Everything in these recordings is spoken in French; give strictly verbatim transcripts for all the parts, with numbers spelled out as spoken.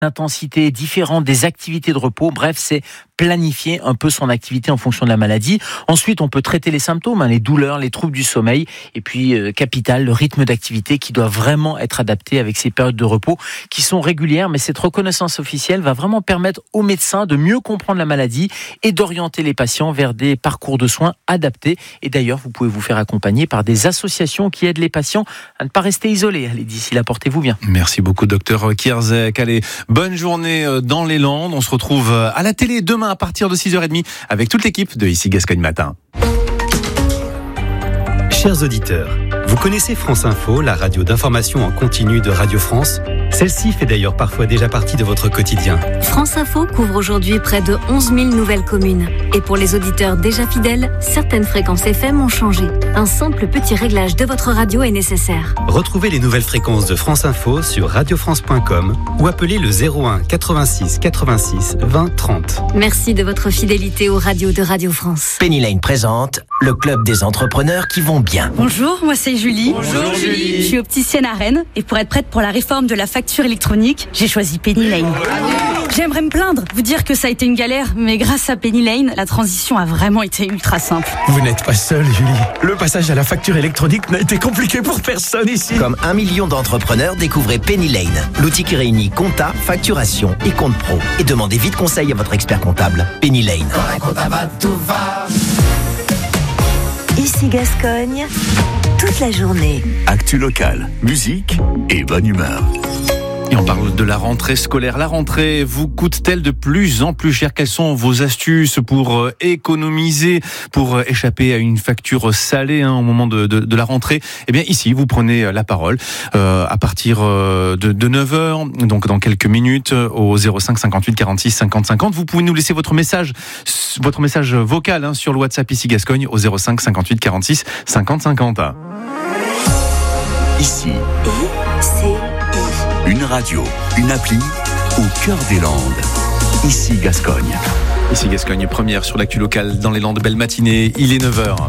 intensité différente des activités de repos. Bref, c'est planifier un peu son activité en fonction de la maladie. Ensuite, on peut traiter les symptômes, hein, les douleurs, les troubles du sommeil. Et puis, euh, capital, le rythme d'activité qui doit vraiment être adapté avec ces périodes de repos qui sont régulières. Mais cette reconnaissance officielle va vraiment permettre aux médecins de mieux comprendre la maladie et d'orienter les patients vers des parcours de soins adaptés. Et d'ailleurs, vous pouvez vous faire accompagner par des associations qui aident les patients à ne pas rester isolés. Allez, d'ici là, portez-vous bien. Merci beaucoup, docteur Kierzek. Allez, bonne journée dans les Landes. On se retrouve à la télé demain à partir de six heures trente avec toute l'équipe de Ici Gascogne Matin. Chers auditeurs, vous connaissez France Info, la radio d'information en continu de Radio France ? Celle-ci fait d'ailleurs parfois déjà partie de votre quotidien. France Info couvre aujourd'hui près de onze mille nouvelles communes. Et pour les auditeurs déjà fidèles, certaines fréquences F M ont changé. Un simple petit réglage de votre radio est nécessaire. Retrouvez les nouvelles fréquences de France Info sur radio france point com ou appelez le zéro un quatre-vingt-six quatre-vingt-six vingt trente. Merci de votre fidélité aux radios de Radio France. Penny Lane présente le club des entrepreneurs qui vont bien. Bonjour, moi c'est Julie. Bonjour Julie. Je suis opticienne à Rennes et pour être prête pour la réforme de la facture électronique, j'ai choisi Penny Lane. J'aimerais me plaindre, vous dire que ça a été une galère, mais grâce à Penny Lane, la transition a vraiment été ultra simple. Vous n'êtes pas seule, Julie. Le passage à la facture électronique n'a été compliqué pour personne ici. Comme un million d'entrepreneurs, découvrez Penny Lane, l'outil qui réunit compta, facturation et compte pro. Et demandez vite conseil à votre expert comptable. Penny Lane. Quand un comptable va, tout va. Ici Gascogne, toute la journée. Actu locale, musique et bonne humeur. Et on parle de la rentrée scolaire. La rentrée vous coûte-t-elle de plus en plus cher ? Quelles sont vos astuces pour économiser, pour échapper à une facture salée hein, au moment de, de, de la rentrée ? Eh bien ici, vous prenez la parole euh, à partir de, de neuf heures, donc dans quelques minutes, au zéro cinq cinquante-huit quarante-six cinquante cinquante. Vous pouvez nous laisser votre message, votre message vocal hein, sur le WhatsApp Ici Gascogne au zéro cinq cinquante-huit quarante-six cinquante cinquante. Ici. Et c'est une radio, une appli au cœur des Landes. Ici Gascogne. Ici Gascogne, première sur l'actu locale dans les Landes. Belle matinée, il est neuf heures.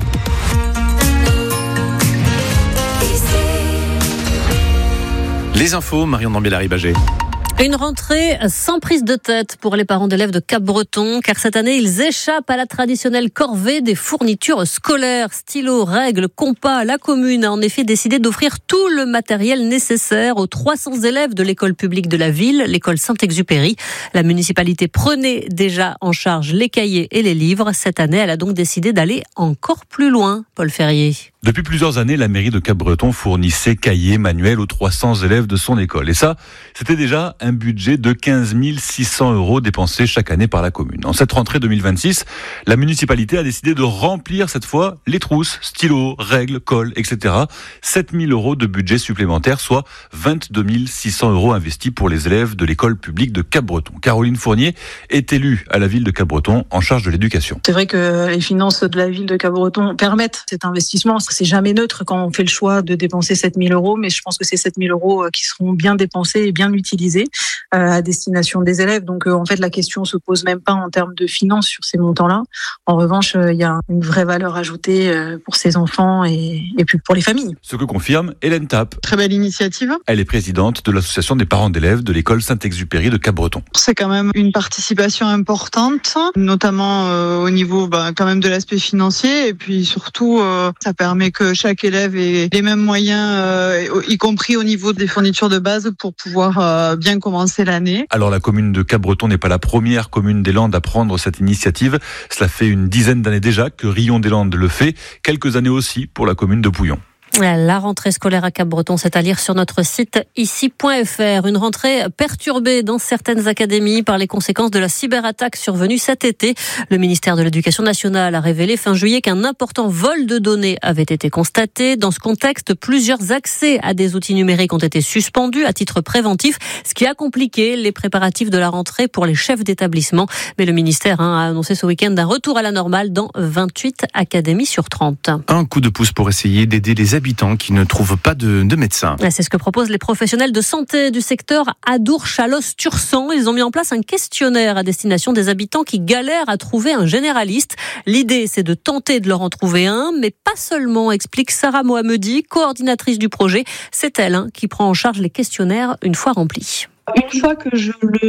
Les infos, Marion Dambiel-Arribagé. Une rentrée sans prise de tête pour les parents d'élèves de Cap-Breton, car cette année, ils échappent à la traditionnelle corvée des fournitures scolaires. Stylos, règles, compas. La commune a en effet décidé d'offrir tout le matériel nécessaire aux trois cents élèves de l'école publique de la ville, l'école Saint-Exupéry. La municipalité prenait déjà en charge les cahiers et les livres. Cette année, elle a donc décidé d'aller encore plus loin. Paul Ferrier. Depuis plusieurs années, la mairie de Cap-Breton fournissait cahiers, manuels aux trois cents élèves de son école. Et ça, c'était déjà un budget de quinze mille six cents euros dépensés chaque année par la commune. En cette rentrée deux mille vingt-six, la municipalité a décidé de remplir cette fois les trousses, stylos, règles, colle, et cetera. sept mille euros de budget supplémentaire, soit vingt-deux mille six cents euros investis pour les élèves de l'école publique de Cap-Breton. Caroline Fournier est élue à la ville de Cap-Breton en charge de l'éducation. C'est vrai que les finances de la ville de Cap-Breton permettent cet investissement. C'est jamais neutre quand on fait le choix de dépenser sept mille euros, mais je pense que c'est sept mille euros qui seront bien dépensés et bien utilisés à destination des élèves. Donc en fait, la question se pose même pas en termes de finances sur ces montants-là. En revanche, il y a une vraie valeur ajoutée pour ces enfants et, et puis pour les familles. Ce que confirme Hélène Tapp. Très belle initiative. Elle est présidente de l'association des parents d'élèves de l'école Saint-Exupéry de Cap-Breton. C'est quand même une participation importante, notamment euh, au niveau bah, quand même de l'aspect financier, et puis surtout euh, ça permet que chaque élève ait les mêmes moyens, euh, y compris au niveau des fournitures de base, pour pouvoir euh, bien commencer l'année. Alors la commune de Cap-Breton n'est pas la première commune des Landes à prendre cette initiative. Cela fait une dizaine d'années déjà que Rion-des-Landes le fait, quelques années aussi pour la commune de Pouillon. La rentrée scolaire à Cap-Breton, c'est à lire sur notre site ici point f r. Une rentrée perturbée dans certaines académies par les conséquences de la cyberattaque survenue cet été. Le ministère de l'Éducation nationale a révélé fin juillet qu'un important vol de données avait été constaté. Dans ce contexte, plusieurs accès à des outils numériques ont été suspendus à titre préventif, ce qui a compliqué les préparatifs de la rentrée pour les chefs d'établissement. Mais le ministère hein, a annoncé ce week-end un retour à la normale dans vingt-huit académies sur trente. Un coup de pouce pour essayer d'aider les habitants qui ne trouvent pas de, de médecin. C'est ce que proposent les professionnels de santé du secteur Adour-Chalosse-Tursan. Ils ont mis en place un questionnaire à destination des habitants qui galèrent à trouver un généraliste. L'idée, c'est de tenter de leur en trouver un, mais pas seulement, explique Sarah Mohamedi, coordinatrice du projet. C'est elle hein, qui prend en charge les questionnaires une fois remplis. Une fois que je le